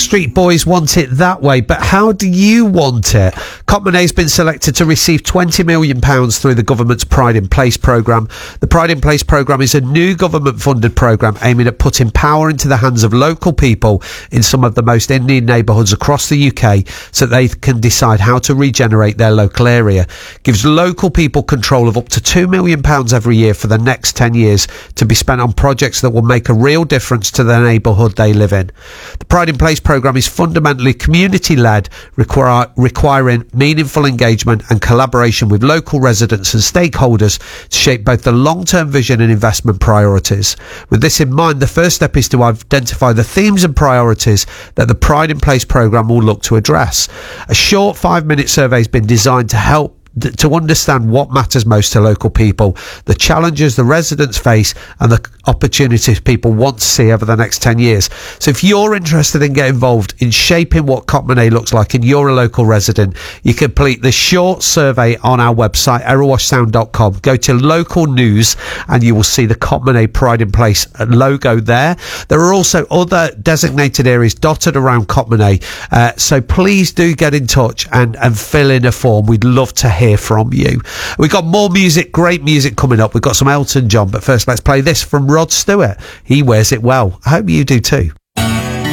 Backstreet Boys want it that way, but how do you want it? Cockmanay's been selected to receive £20 million through the government's Pride in Place programme. The Pride in Place programme is a new government-funded programme aiming at putting power into the hands of local people in some of the most Indian neighbourhoods across the UK so they can decide how to regenerate their local area. Gives local people control of up to £2 million every year for the next 10 years to be spent on projects that will make a real difference to the neighbourhood they live in. The Pride in Place programme is fundamentally community-led, requiring meaningful engagement and collaboration with local residents and stakeholders to shape both the long-term vision and investment priorities. With this in mind, the first step is to identify the themes and priorities that the Pride in Place programme will look to address. A short 5-minute survey has been designed to help to understand what matters most to local people, the challenges the residents face and the opportunities people want to see over the next 10 years. So if you're interested in getting involved in shaping what Cockmanay looks like and you're a local resident, you complete the short survey on our website, errorwashsound.com. Go to local news and you will see the Cockmanay Pride in Place logo there. There are also other designated areas dotted around Cockmanay, so please do get in touch and fill in a form. We'd love to hear from you. We've got more music, great music coming up. We've got some Elton John, but first let's play this from Rod Stewart. He wears it well. I hope you do too.